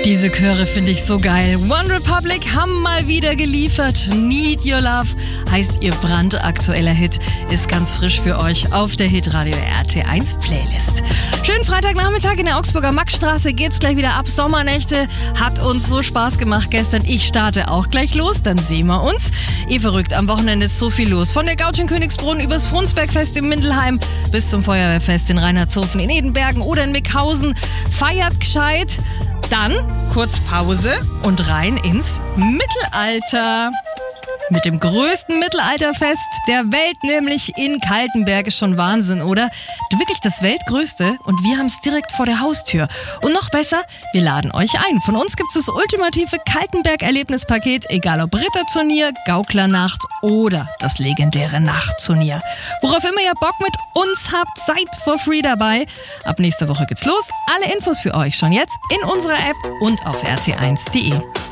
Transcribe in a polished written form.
Diese Chöre finde ich so geil. One Republic haben mal wieder geliefert. Need Your Love heißt ihr brandaktueller Hit. Ist ganz frisch für euch auf der Hitradio RT1 Playlist. Schönen Freitagnachmittag in der Augsburger Maxstraße. Geht's gleich wieder ab. Sommernächte. Hat uns so Spaß gemacht gestern. Ich starte auch gleich los. Dann sehen wir uns. Verrückt. Am Wochenende ist so viel los. Von der Gauch in Königsbrunn übers Frundsbergfest in Mindelheim bis zum Feuerwehrfest in Reinhardshofen in Edenbergen oder in Mickhausen. Feiert gescheit. Dann kurz Pause und rein ins Mittelalter. Mit dem größten Mittelalterfest der Welt, nämlich in Kaltenberg. Ist schon Wahnsinn, oder? Wirklich das weltgrößte und wir haben es direkt vor der Haustür. Und noch besser, wir laden euch ein. Von uns gibt es das ultimative Kaltenberg-Erlebnispaket, egal ob Ritterturnier, Gauklernacht oder das legendäre Nachtturnier. Worauf immer ihr Bock mit uns habt, seid for free dabei. Ab nächster Woche geht's los. Alle Infos für euch schon jetzt in unserer App und auf rt1.de.